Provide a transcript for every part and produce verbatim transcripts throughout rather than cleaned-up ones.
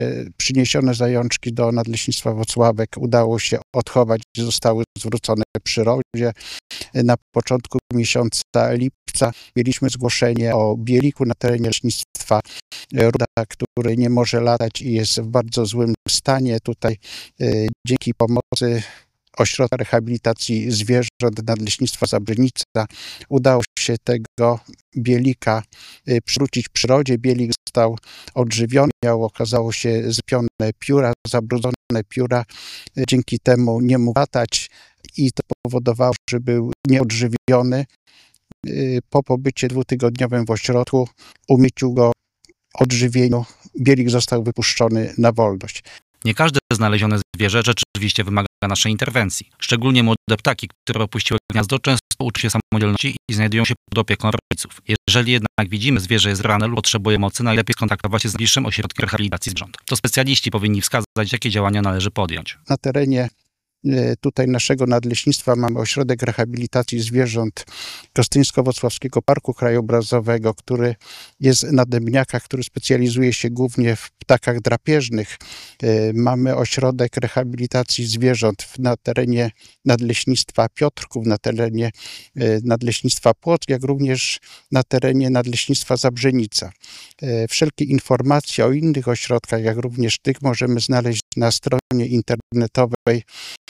przyniesione zajączki do Nadleśnictwa Włocławek udało się odchować, zostały zwrócone przyrodzie. Na początku miesiąca lipca mieliśmy zgłoszenie o bieliku na terenie leśnictwa Ruda, który nie może latać i jest w bardzo złym stanie. Tutaj dzięki pomocy Ośrodka Rehabilitacji Zwierząt Nadleśnictwa Zabrzenica udało się tego bielika przywrócić przyrodzie. Bielik został odżywiony, miał, okazało się, zpione pióra, zabrudzone pióra. Dzięki temu nie mógł latać i to powodowało, że był nieodżywiony. Po pobycie dwutygodniowym w ośrodku, umyciu go, odżywieniu, bielik został wypuszczony na wolność. Nie każde znalezione zwierzę rzeczywiście wymaga naszej interwencji. Szczególnie młode ptaki, które opuściły gniazdo, często uczą się samodzielności i znajdują się pod opieką rodziców. Jeżeli jednak widzimy, zwierzę jest ranne lub potrzebuje mocy, najlepiej skontaktować się z najbliższym ośrodkiem rehabilitacji zwierząt. To specjaliści powinni wskazać, jakie działania należy podjąć. Na terenie tutaj naszego nadleśnictwa mamy Ośrodek Rehabilitacji Zwierząt Gostyńsko-Włocławskiego Parku Krajobrazowego, który jest na Dębniakach, który specjalizuje się głównie w ptakach drapieżnych. Mamy Ośrodek Rehabilitacji Zwierząt na terenie Nadleśnictwa Piotrków, na terenie Nadleśnictwa Płock, jak również na terenie Nadleśnictwa Zabrzenica. Wszelkie informacje o innych ośrodkach, jak również tych, możemy znaleźć na stronie internetowej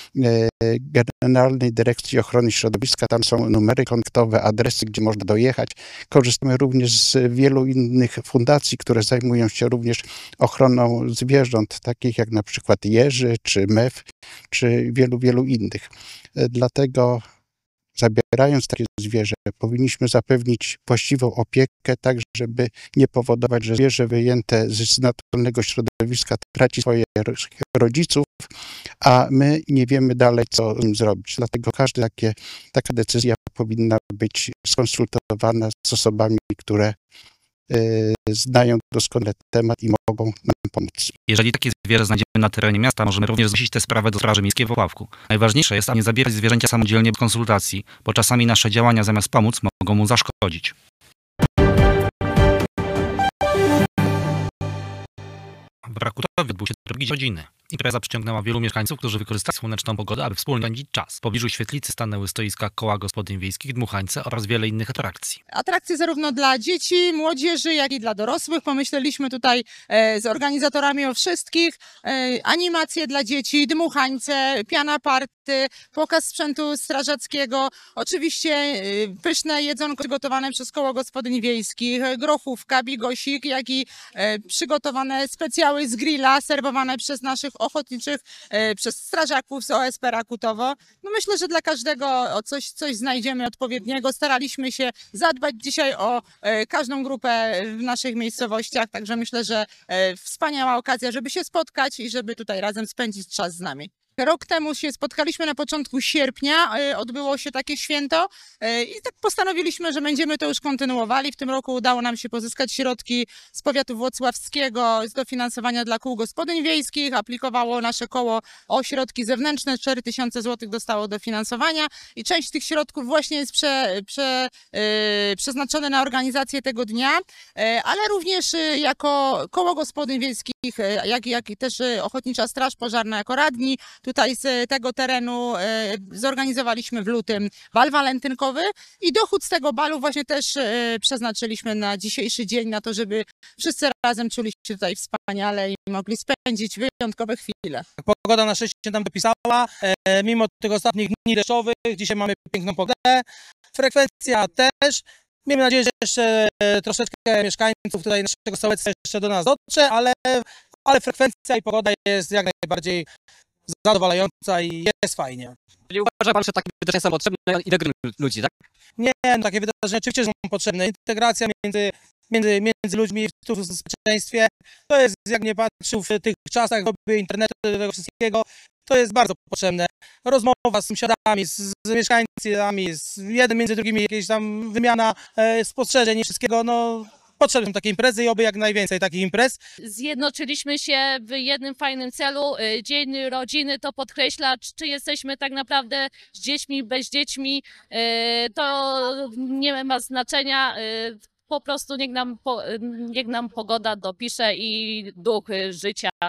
Generalnej Dyrekcji Ochrony Środowiska. Tam są numery kontaktowe, adresy, gdzie można dojechać. Korzystamy również z wielu innych fundacji, które zajmują się również ochroną zwierząt, takich jak na przykład Jerzy, czy M E F, czy wielu, wielu innych. Dlatego zabierając takie zwierzę, powinniśmy zapewnić właściwą opiekę, tak żeby nie powodować, że zwierzę wyjęte z naturalnego środowiska traci swoich rodziców, a my nie wiemy dalej, co z nim zrobić. Dlatego każda takie, taka decyzja powinna być skonsultowana z osobami, które y, znają doskonale temat i mogą nam pomóc. Jeżeli takie zwierzę znajdziemy na terenie miasta, możemy również zgłosić tę sprawę do Straży Miejskiej w Opławku. Najważniejsze jest, aby nie zabierać zwierzęcia samodzielnie bez konsultacji, bo czasami nasze działania zamiast pomóc mogą mu zaszkodzić. W Rakutowie odbył się drugi dzień rodziny. Impreza przyciągnęła wielu mieszkańców, którzy wykorzystali słoneczną pogodę, aby wspólnie spędzić czas. W pobliżu świetlicy stanęły stoiska koła gospodyń wiejskich, dmuchańce oraz wiele innych atrakcji. Atrakcje zarówno dla dzieci, młodzieży, jak i dla dorosłych. Pomyśleliśmy tutaj e, z organizatorami o wszystkich. E, animacje dla dzieci, dmuchańce, piana party, pokaz sprzętu strażackiego. Oczywiście e, pyszne jedzonko przygotowane przez koło gospodyń wiejskich, grochówka, bigosik, jak i e, przygotowane specjały z grilla serwowane przez naszych ochotniczych, e, przez strażaków z O S P Rakutowo. No myślę, że dla każdego coś, coś znajdziemy odpowiedniego. Staraliśmy się zadbać dzisiaj o e, każdą grupę w naszych miejscowościach, także myślę, że e, wspaniała okazja, żeby się spotkać i żeby tutaj razem spędzić czas z nami. Rok temu się spotkaliśmy na początku sierpnia, odbyło się takie święto i tak postanowiliśmy, że będziemy to już kontynuowali. W tym roku udało nam się pozyskać środki z powiatu włocławskiego z dofinansowania dla kół gospodyń wiejskich. Aplikowało nasze koło o środki zewnętrzne, cztery tysiące złotych dostało dofinansowania i część tych środków właśnie jest prze, prze, yy, przeznaczone na organizację tego dnia, yy, ale również jako koło gospodyń wiejskich, jak, jak i też Ochotnicza Straż Pożarna jako radni. Tutaj z tego terenu e, zorganizowaliśmy w lutym bal walentynkowy i dochód z tego balu właśnie też e, przeznaczyliśmy na dzisiejszy dzień, na to, żeby wszyscy razem czuli się tutaj wspaniale i mogli spędzić wyjątkowe chwile. Pogoda na szczęście nam dopisała, e, mimo tych ostatnich dni deszczowych, dzisiaj mamy piękną pogodę, frekwencja też. Miejmy nadzieję, że jeszcze troszeczkę mieszkańców tutaj naszego sołectwa jeszcze do nas dotrze, ale, ale frekwencja i pogoda jest jak najbardziej zadowalająca i jest fajnie. Czyli uważa pan, że takie wydarzenia są potrzebne i integrują ludzi, tak? Nie, no, takie wydarzenia oczywiście są potrzebne. Integracja między, między, między ludźmi w społeczeństwie, to jest, jak nie patrzył w tych czasach doby internetu, tego wszystkiego, to jest bardzo potrzebne. Rozmowa z sąsiadami, z, z mieszkańcami, z jednym między drugimi, jakieś tam wymiana e, spostrzeżeń i wszystkiego, no potrzebne są takie imprezy i oby jak najwięcej takich imprez. Zjednoczyliśmy się w jednym fajnym celu. Dzień Rodziny to podkreśla, czy jesteśmy tak naprawdę z dziećmi, bez dziećmi. To nie ma znaczenia. po prostu niech nam, po, niech nam pogoda dopisze i duch życia